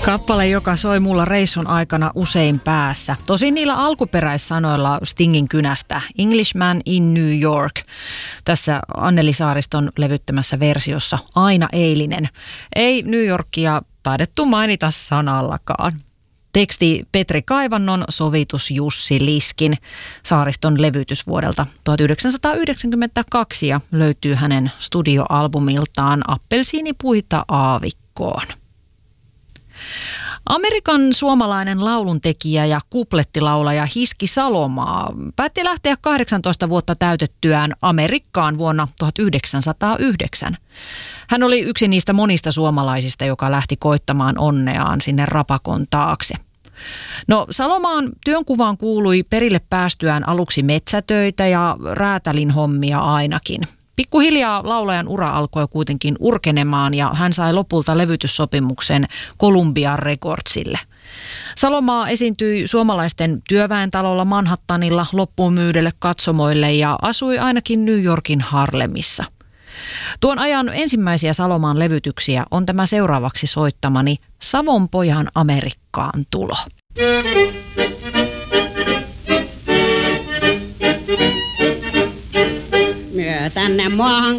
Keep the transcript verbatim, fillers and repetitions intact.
Kappale, joka soi mulla reissun aikana usein päässä. Tosin niillä alkuperäissanoilla Stingin kynästä Englishman in New York. Tässä Anneli Saariston levyttämässä versiossa aina eilinen. Ei New Yorkia taidettu mainita sanallakaan. Teksti Petri Kaivannon, sovitus Jussi Liskin. Saariston levytys vuodelta tuhatyhdeksänsataayhdeksänkymmentäkaksi ja löytyy hänen studioalbumiltaan Appelsiinipuita aavikkoon. Amerikan suomalainen lauluntekijä ja kuplettilaulaja Hiski Salomaa päätti lähteä kahdeksantoista vuotta täytettyään Amerikkaan vuonna tuhatyhdeksänsataayhdeksän. Hän oli yksi niistä monista suomalaisista, joka lähti koittamaan onneaan sinne rapakon taakse. No, Salomaan työnkuvaan kuului perille päästyään aluksi metsätöitä ja räätälin hommia ainakin. Pikkuhiljaa laulajan ura alkoi kuitenkin urkenemaan ja hän sai lopulta levytyssopimuksen Columbia Recordsille. Salomaa esiintyi suomalaisten työväentalolla Manhattanilla loppuun myydelle katsomoille ja asui ainakin New Yorkin Harlemissa. Tuon ajan ensimmäisiä Salomaan levytyksiä on tämä seuraavaksi soittamani Savonpojan Amerikkaan tulo. Myö tänne maahan